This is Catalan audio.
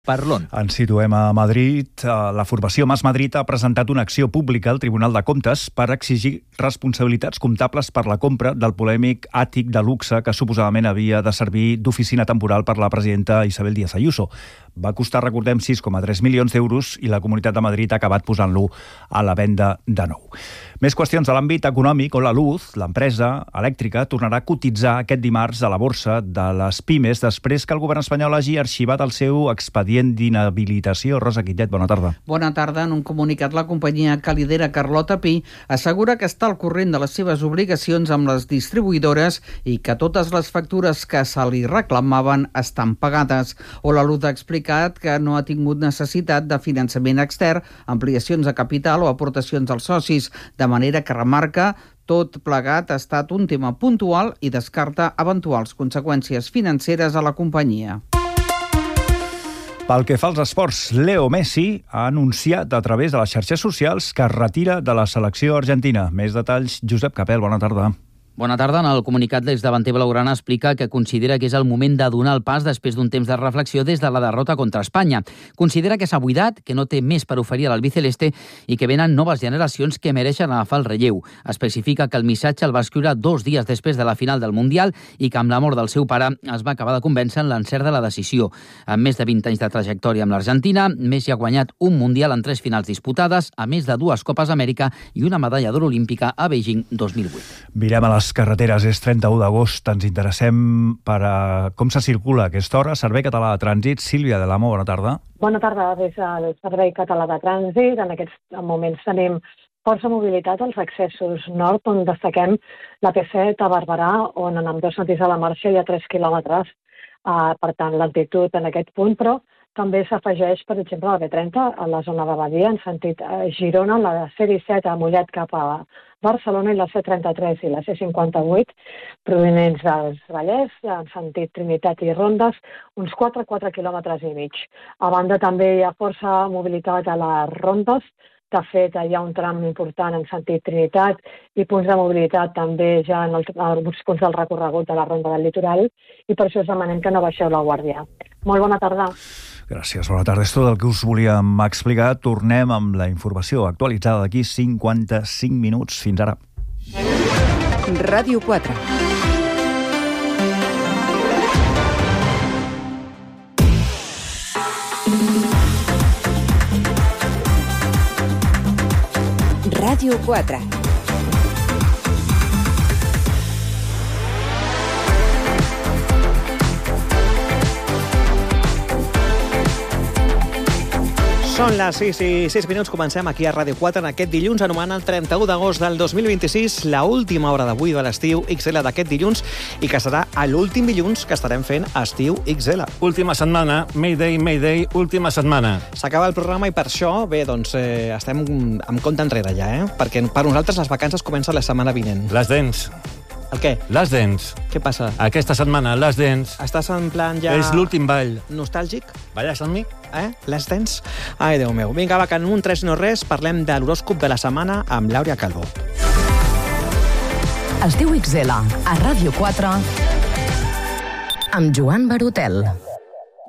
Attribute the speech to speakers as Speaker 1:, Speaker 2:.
Speaker 1: Parlon.
Speaker 2: Ens situem a Madrid. La formació Mas Madrid ha presentat una acció pública al Tribunal de Comptes per exigir responsabilitats comptables per la compra del polèmic àtic de luxe que suposadament havia de servir d'oficina temporal per la presidenta Isabel Díaz Ayuso. Va costar, recordem, 6,3 milions d'euros i la Comunitat de Madrid ha acabat posant-lo a la venda de nou. Més qüestions de l'àmbit econòmic, on la Luz, l'empresa elèctrica, tornarà a cotitzar aquest dimarts a la borsa de les pimes després que el govern espanyol hagi arxivat el seu expedient d'inhabilitació. Rosa Quillet, bona tarda.
Speaker 3: Bona tarda. En un comunicat, la companyia que lidera Carlota Pi assegura que està al corrent de les seves obligacions amb les distribuïdores i que totes les factures que se li reclamaven estan pagades. O la Luz ha explicat que no ha tingut necessitat de finançament extern, ampliacions de capital o aportacions als socis, de manera que remarca tot plegat ha estat un tema puntual i descarta eventuals conseqüències financeres a la companyia.
Speaker 2: Pel que fa als esports, Leo Messi ha anunciat a través de les xarxes socials que es retira de la selecció argentina. Més detalls, Josep Capel, bona tarda.
Speaker 1: Bona tarda. En el comunicat, l'exdavanter blaugrana explica que considera que és el moment de donar el pas després d'un temps de reflexió des de la derrota contra Espanya. Considera que s'ha buidat, que no té més per oferir a l'albiceleste i que venen noves generacions que mereixen agafar el relleu. Especifica que el missatge el va escriure 2 dies després de la final del Mundial i que amb la mort del seu pare es va acabar de convèncer en l'encert de la decisió. Amb més de 20 anys de trajectòria amb l'Argentina, Messi ha guanyat un Mundial en 3 finals disputades, a més de 2 Copes Amèrica i una medalla d'or olímpica a Beijing 2008.
Speaker 2: Mirem a les carreteres. És 31 d'agost. Ens interessem per com se circula a aquesta hora. Servei Català de Trànsit. Sílvia de l'Amo, bona tarda.
Speaker 4: Bona tarda. Des del Servei Català de Trànsit, en aquests moments tenim força mobilitat als accessos nord, on destaquem la P7 a Barberà, on en ambdós sentits de la marxa hi ha 3 quilòmetres. Per tant, lentitud en aquest punt, però també s'afegeix, per exemple, a la B30, a la zona de Badia, en sentit Girona, la C-17 a Mollet cap a Barcelona i la C-33 i la C-58, provenents dels Vallès, en sentit Trinitat i Rondes, uns 4 quilòmetres i mig. A banda, també hi ha força mobilitat a les Rondes. De fet, hi ha un tram important en sentit Trinitat i punts de mobilitat també ja en alguns punts del recorregut de la Ronda del Litoral i per això us demanem que no baixeu la guàrdia. Molt bona tarda.
Speaker 2: Gràcies, bona tarda. És tot el que us volíem explicar. Tornem amb la informació actualitzada d'aquí 55 minuts. Fins ara.
Speaker 5: Ràdio 4. Ràdio 4.
Speaker 6: Són les 6 i 6 minuts. Comencem aquí a Ràdio 4 en aquest dilluns, anomenant el 31 d'agost del 2026, la última hora d'avui de l'estiu XL d'aquest dilluns i que serà l'últim dilluns que estarem fent estiu XL.
Speaker 7: Última setmana, Mayday, última setmana.
Speaker 6: S'acaba el programa i per això, bé, doncs estem amb compte enrere ja, perquè per nosaltres les vacances comencen la setmana vinent.
Speaker 7: Les dents.
Speaker 6: El què?
Speaker 7: Les dents.
Speaker 6: Què passa?
Speaker 7: Aquesta setmana, les dents.
Speaker 6: Estàs en plan ja...
Speaker 7: És l'últim ball.
Speaker 6: Nostàlgic?
Speaker 7: Balles amb mi?
Speaker 6: Les dents? Ai, Déu meu. Vinga, va, que en un 3 no res parlem de l'horòscop de la setmana amb L'Àurea Calvo.
Speaker 5: Estiu XL, a Ràdio 4, amb Joan Barotel.